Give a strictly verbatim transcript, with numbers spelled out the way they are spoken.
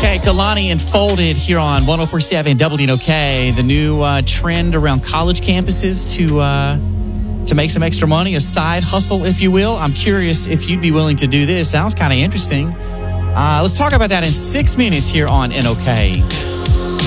Okay, Kalani Unfolded here on one oh four point seven W N O K. The new uh, trend around college campuses to uh, to make some extra money, a side hustle, if you will. I'm curious if you'd be willing to do this. Sounds kind of interesting. Uh, let's talk about that in six minutes here on N O K.